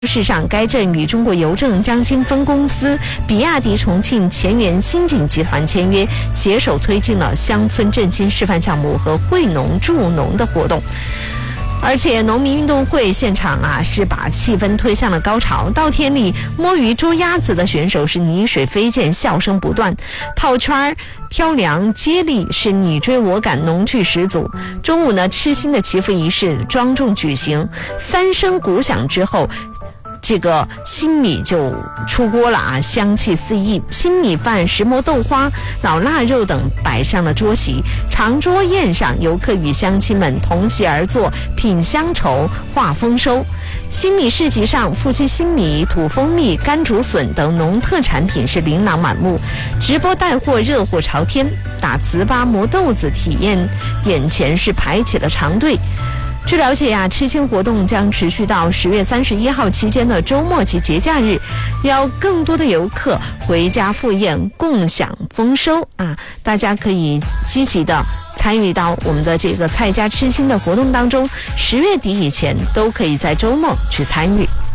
事实上，该镇与中国邮政江津分公司、比亚迪重庆前沿新景集团签约，携手推进了乡村振兴示范项目和惠农助农的活动。而且农民运动会现场是把气氛推向了高潮，稻田里摸鱼捉鸭子的选手是泥水飞溅，笑声不断，套圈挑粮接力是你追我赶，农趣十足。中午呢，吃新的祈福仪式庄重举行，3声鼓响之后，这个新米就出锅了香气四溢，新米饭、石磨豆花、老腊肉等摆上了桌席，长桌宴上，游客与乡亲们同席而坐，品乡愁，话丰收。新米市集上，富硒新米、土蜂蜜、干竹笋等农特产品是琳琅满目，直播带货热火朝天，打糍粑、磨豆子体验点前是排起了长队。据了解吃青活动将持续到10月31号期间的周末及节假日，要更多的游客回家赴宴，共享丰收大家可以积极的参与到我们的这个蔡家吃青的活动当中，10月底以前都可以在周末去参与。